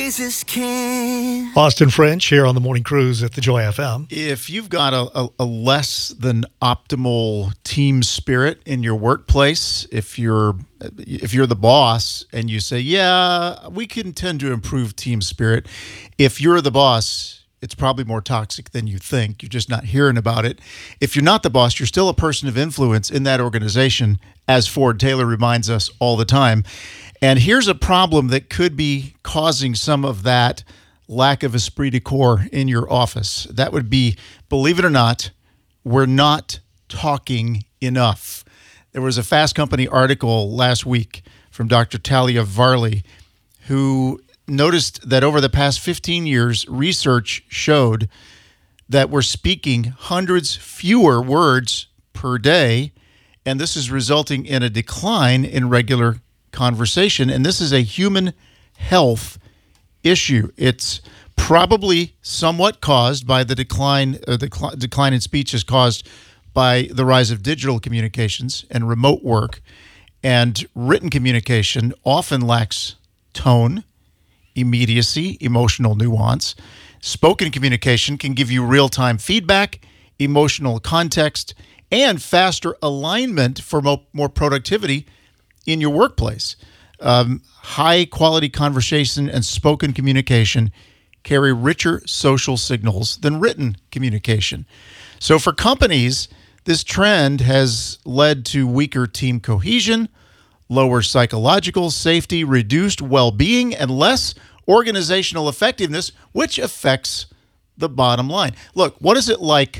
Jesus can. Austin French here on the Morning Cruise at the Joy FM. If you've got a less than optimal team spirit in your workplace, if you're the boss and you say, yeah, we can tend to improve team spirit. If you're the boss, it's probably more toxic than you think. You're just not hearing about it. If you're not the boss, you're still a person of influence in that organization, as Ford Taylor reminds us all the time. And here's a problem that could be causing some of that lack of esprit de corps in your office. That would be, believe it or not, we're not talking enough. There was a Fast Company article last week from Dr. Talia Varley, who noticed that over the past 15 years, research showed that we're speaking hundreds fewer words per day, and this is resulting in a decline in regular conversation. And this is a human health issue. It's probably somewhat caused by the decline in speech is caused by the rise of digital communications and remote work, and written communication often lacks tone, immediacy, emotional nuance. Spoken communication can give you real-time feedback, emotional context, and faster alignment for more productivity in your workplace. High-quality conversation and spoken communication carry richer social signals than written communication. So for companies, this trend has led to weaker team cohesion, lower psychological safety, reduced well-being, and less organizational effectiveness, which affects the bottom line. Look, what is it like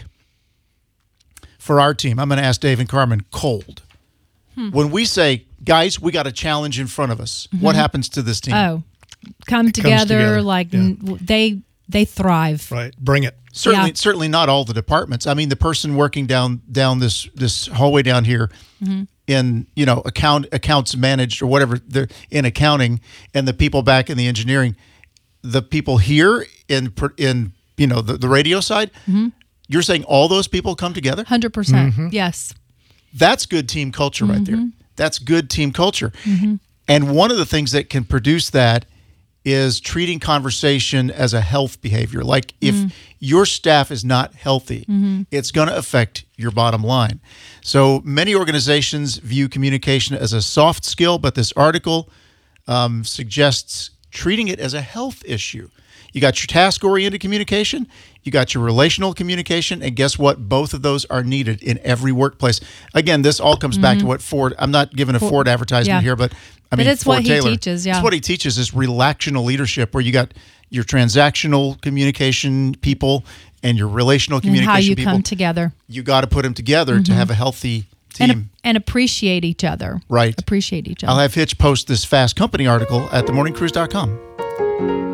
for our team? I'm going to ask Dave and Carmen cold. When we say, guys, we got a challenge in front of us, what happens to this team? Oh, come together. Like they thrive. Right. Bring it. Certainly not all the departments. I mean, the person working down this hallway down here in, accounts managed or whatever, they're in accounting, and the people back in the engineering, the people here in the radio side, you're saying all those people come together? 100%. Yes. That's good team culture right there. That's good team culture. And one of the things that can produce that is treating conversation as a health behavior. Like if your staff is not healthy, it's going to affect your bottom line. So many organizations view communication as a soft skill, but this article suggests treating it as a health issue. You got your task-oriented communication, you got your relational communication, and guess what? Both of those are needed in every workplace. Again, this all comes back to what Ford, I'm not giving a Ford advertisement here, but I mean, it's Ford what he Taylor, teaches, it's what he teaches is relational leadership, where you got your transactional communication people and your relational communication and how you people. come together. You got to put them together to have a healthy team. And appreciate each other. Right. Appreciate each other. I'll have Hitch post this Fast Company article at themorningcruise.com.